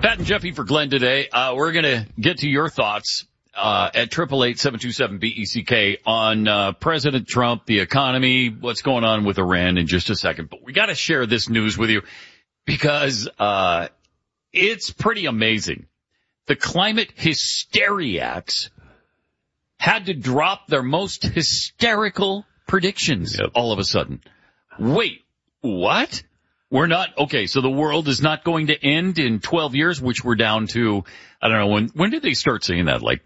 Pat and Jeffy for Glenn today. We're going to get to your thoughts at 888-727-BECK on President Trump, the economy, what's going on with Iran in just a second. But we got to share this news with you because it's pretty amazing. The climate hysteriacs had to drop their most hysterical predictions all of a sudden. Wait, what? We're not, okay, so the world is not going to end in 12 years, which we're down to, I don't know, when did they start saying that? Like,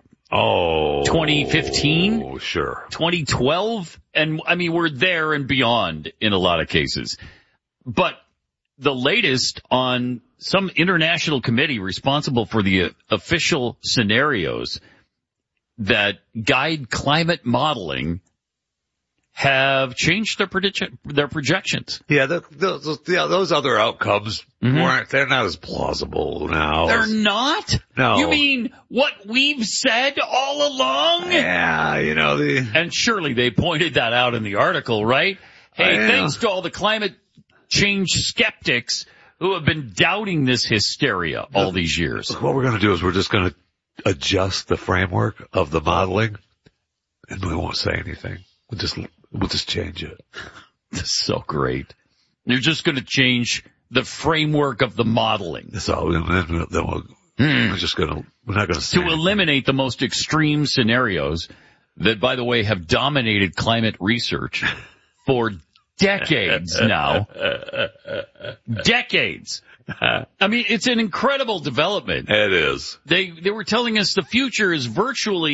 2015? Oh, sure. 2012? And, I mean, we're there and beyond in a lot of cases. But the latest on some international committee responsible for the official scenarios that guide climate modeling have changed their projections. Yeah, those other outcomes they're not as plausible now. They're not? No. You mean what we've said all along? Yeah, And surely they pointed that out in the article, right? Hey, thanks to all the climate change skeptics who have been doubting this hysteria all these years. What we're going to do is we're just going to adjust the framework of the modeling, and we won't say anything. We'll just change it. This is so great. You're just going to change the framework of the modeling. So then we're just going to, we're not going to say to eliminate the most extreme scenarios that, by the way, have dominated climate research for decades now. Decades. I mean, it's an incredible development. It is. They were telling us the future is virtually